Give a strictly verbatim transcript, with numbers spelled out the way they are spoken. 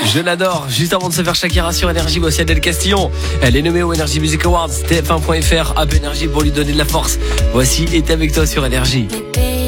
Je l'adore. Juste avant de se faire Shakira sur Énergie, voici Adèle Castillon. Elle est nommée au Energy Music Awards. T F un point F R, App Énergie pour lui donner de la force. Voici Est avec toi sur Énergie.